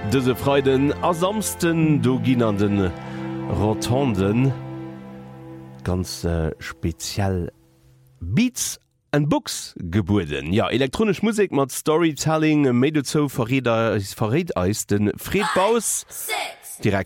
Dëse Freuden asamsten do ginn an den Rotonden ganz speziell Beats and Books geburden. Ja, elektronisch Musik mat Storytelling méi zo verrät eis den Fred Baus direkt